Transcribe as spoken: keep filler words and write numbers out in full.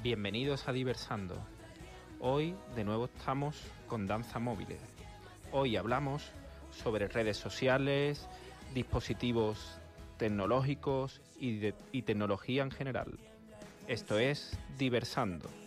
Bienvenidos a Diversando. Hoy de nuevo estamos con Danza Móviles. Hoy hablamos sobre redes sociales, dispositivos tecnológicos y, de, y tecnología en general. Esto es Diversando.